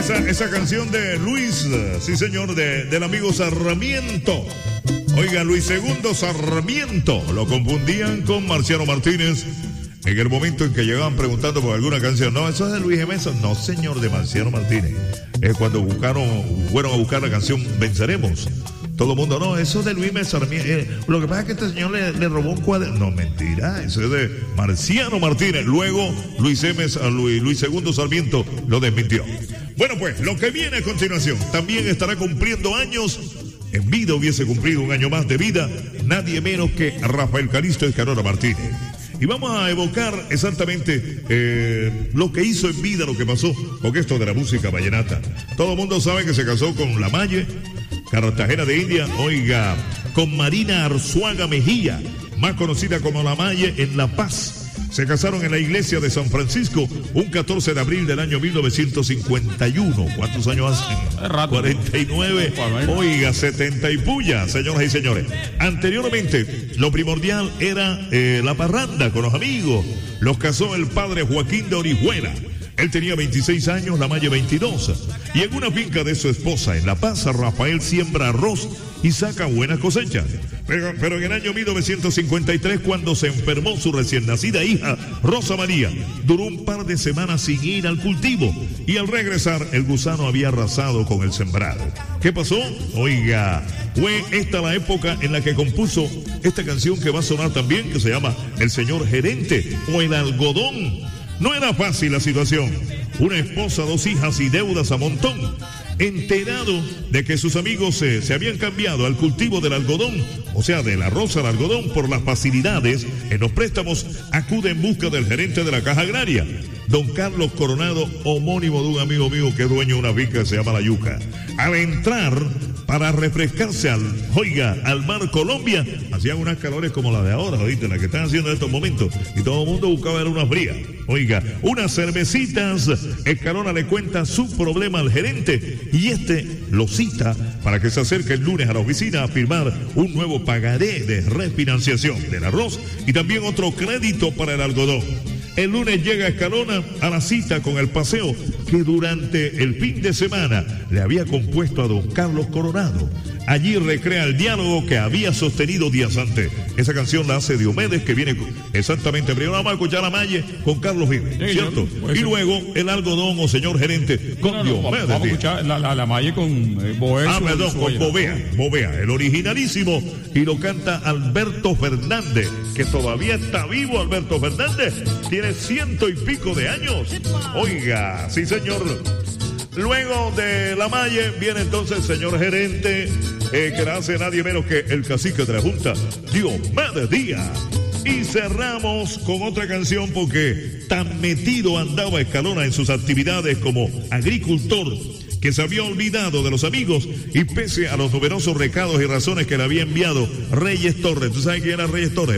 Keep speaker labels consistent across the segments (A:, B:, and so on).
A: Esa canción de Luis, sí señor, del amigo Sarmiento. Oiga, Luis II Sarmiento, lo confundían con Marciano Martínez en el momento en que llegaban preguntando por alguna canción. No, eso es de Luis Emerson. No, señor, de Marciano Martínez. Es cuando fueron a buscar la canción Venceremos. Todo el mundo, no, eso es de Luis Sarmiento. Lo que pasa es que este señor le robó un cuaderno. No, mentira, eso es de Marciano Martínez. Luego Luis II Sarmiento lo desmintió. Bueno, pues, lo que viene a continuación también estará cumpliendo años. En vida hubiese cumplido un año más de vida, nadie menos que Rafael Calisto Escanona Martínez. Y vamos a evocar exactamente lo que hizo en vida, lo que pasó con esto de la música vallenata. Todo el mundo sabe que se casó con La Malle, Cartagena de India, oiga, con Marina Arzuaga Mejía, más conocida como La Malle en La Paz. Se casaron en la iglesia de San Francisco un 14 de abril del año 1951. ¿Cuántos años hacen? 49. Oiga, 70 y puya, señoras y señores. Anteriormente, lo primordial era la parranda con los amigos. Los casó el padre Joaquín de Orihuela. Él tenía 26 años, La Malle 22. Y en una finca de su esposa, en La Paz, Rafael siembra arroz y saca buenas cosechas. Pero en el año 1953, cuando se enfermó su recién nacida hija, Rosa María, duró un par de semanas sin ir al cultivo. Y al regresar, el gusano había arrasado con el sembrado. ¿Qué pasó? Oiga, fue esta la época en la que compuso esta canción que va a sonar también, que se llama El Señor Gerente o El Algodón. No era fácil la situación. Una esposa, 2 hijas y deudas a montón. Enterado de que sus amigos se habían cambiado al cultivo del algodón, o sea, del arroz al algodón, por las facilidades en los préstamos, acude en busca del gerente de la Caja Agraria, don Carlos Coronado, homónimo de un amigo mío que es dueño de una finca que se llama La Yuca. Al entrar para refrescarse al mar Colombia, hacían unas calores como la de ahora, ¿oíste? La que están haciendo en estos momentos, y todo el mundo buscaba una fría. Oiga, unas cervecitas. Escanona le cuenta su problema al gerente y lo cita para que se acerque el lunes a la oficina a firmar un nuevo pagaré de refinanciación del arroz y también otro crédito para el algodón. El lunes llega Escanona a la cita con el paseo que durante el fin de semana le había compuesto a don Carlos Coronado. Allí recrea el diálogo que había sostenido días antes. Esa canción la hace Diomedes, que viene exactamente primero. Vamos a escuchar La Malle con Carlos Vives, ¿cierto? Y luego el algodón o señor gerente con Diomedes.
B: Vamos a escuchar la Malle con Boea.
A: Con Bovea, el originalísimo, y lo canta Alberto Fernández, que todavía está vivo. Alberto Fernández tiene 100 y pico de años. Oiga, sí señor. Luego de La Malle viene entonces el señor gerente, que no hace nadie menos que el cacique de la Junta, Diomedes Díaz. Y cerramos con otra canción porque tan metido andaba Escanona en sus actividades como agricultor que se había olvidado de los amigos y pese a los numerosos recados y razones que le había enviado Reyes Torres. ¿Tú sabes quién era Reyes Torres?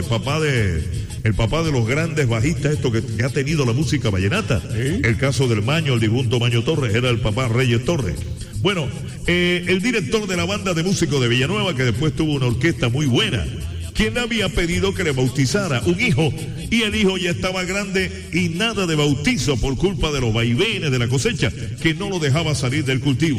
A: El papá de los grandes bajistas, que ha tenido la música vallenata. ¿Sí? El caso del Maño, el difunto Maño Torres, era el papá Reyes Torres. Bueno, el director de la banda de músicos de Villanueva, que después tuvo una orquesta muy buena, quien había pedido que le bautizara un hijo, y el hijo ya estaba grande y nada de bautizo por culpa de los vaivenes de la cosecha, que no lo dejaba salir del cultivo.